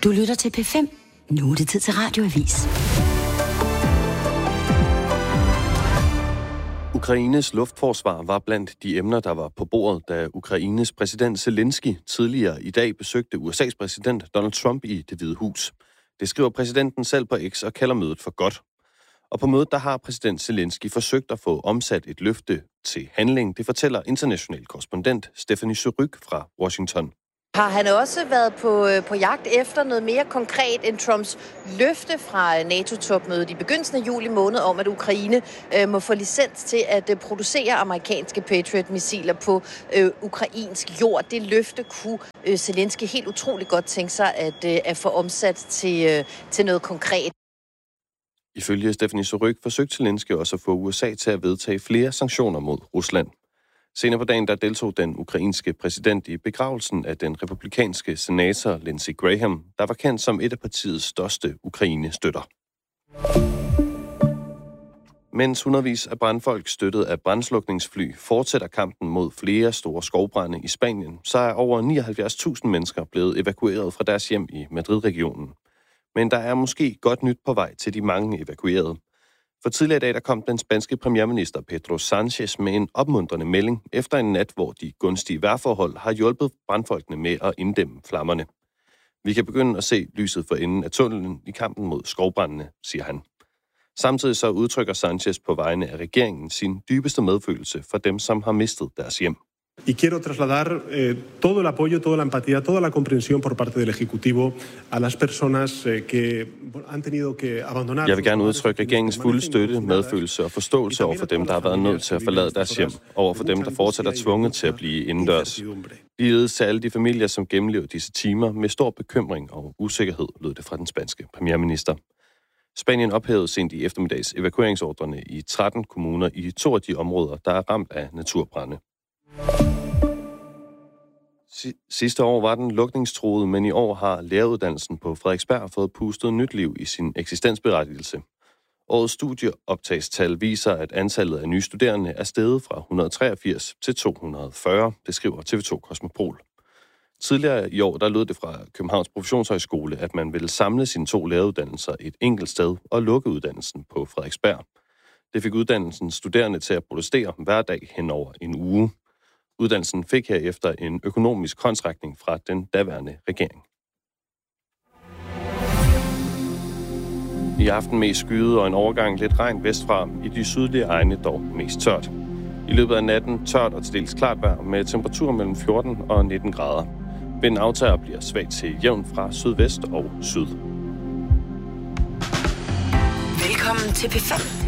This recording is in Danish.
Du lytter til P5. Nu er det tid til Radioavis. Ukraines luftforsvar var blandt de emner, der var på bordet, da Ukraines præsident Zelensky tidligere i dag besøgte USA's præsident Donald Trump i Det Hvide Hus. Det skriver præsidenten selv på X og kalder mødet for godt. Og på mødet der har præsident Zelensky forsøgt at få omsat et løfte til handling. Det fortæller international korrespondent Stephanie Surrugue fra Washington. Har han også været på jagt efter noget mere konkret end Trumps løfte fra NATO-topmødet i begyndelsen af juli måned om, at Ukraine må få licens til at producere amerikanske Patriot-missiler på ukrainsk jord. Det løfte kunne Zelensky helt utroligt godt tænke sig at få omsat til noget konkret. Ifølge Stephanie Surrugue forsøgte Zelensky også at få USA til at vedtage flere sanktioner mod Rusland. Senere på dagen der deltog den ukrainske præsident i begravelsen af den republikanske senator Lindsey Graham, der var kendt som et af partiets største Ukraine-støtter. Mens hundredvis af brandfolk støttet af brandslukningsfly fortsætter kampen mod flere store skovbrande i Spanien, så er over 79.000 mennesker blevet evakueret fra deres hjem i Madrid-regionen. Men der er måske godt nyt på vej til de mange evakuerede. For tidligere i dag der kom den spanske premierminister Pedro Sánchez med en opmuntrende melding efter en nat, hvor de gunstige vejrforhold har hjulpet brandfolkene med at inddæmme flammerne. Vi kan begynde at se lyset for enden af tunnelen i kampen mod skovbrændene, siger han. Samtidig så udtrykker Sánchez på vegne af regeringen sin dybeste medfølelse for dem, som har mistet deres hjem. Y quiero trasladar todo el apoyo, toda la empatía, toda la comprensión por parte del Ejecutivo a las personas que han tenido que abandonar. Jeg vil gerne udtrykke regeringens fulde støtte, medfølelse og forståelse over for dem, der har været nødt til at forlade deres hjem, over for dem, der fortsat er tvunget til at blive indendørs. Ligeledes til alle de familier, som gennemlever disse timer med stor bekymring og usikkerhed, lød det fra den spanske premierminister. Spanien ophævede sent i eftermiddags evakueringsordrene i 13 kommuner i 2 af de områder, der er ramt af naturbrande. Sidste år var den lukningstruet, men i år har læreruddannelsen på Frederiksberg fået pustet nyt liv i sin eksistensberettigelse. Årets studieoptagstal viser, at antallet af nye studerende er steget fra 183 til 240, det skriver TV2 Cosmopol. Tidligere i år der lød det fra Københavns Professionshøjskole, at man ville samle sine 2 læreruddannelser et enkelt sted og lukke uddannelsen på Frederiksberg. Det fik uddannelsens studerende til at protestere hver dag hen over en uge. Uddannelsen fik herefter en økonomisk håndsrækning fra den daværende regering. I aften mest skyet og en overgang lidt regn vestfra, i de sydlige egne dog mest tørt. I løbet af natten tørt og til dels klart vejr med temperatur mellem 14 og 19 grader. Vinden aftager bliver svagt til jævn fra sydvest og syd. Velkommen til P5.